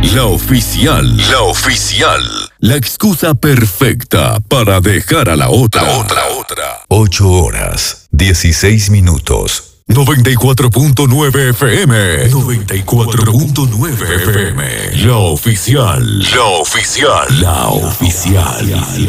La oficial. La oficial. La excusa perfecta para dejar a la otra. 8 horas, 16 minutos. 94.9 FM. 94.9 FM. La oficial. La oficial. La oficial.